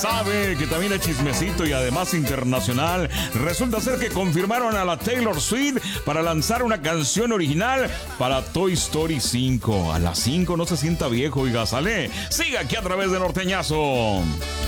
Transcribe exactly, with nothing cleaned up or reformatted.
sabe que también es chismecito y además internacional. Resulta ser que confirmaron a la Taylor Swift para lanzar una canción original para Toy Story cinco. A las cinco no se sienta viejo, oiga, sale. Siga aquí a través de Norteñazo.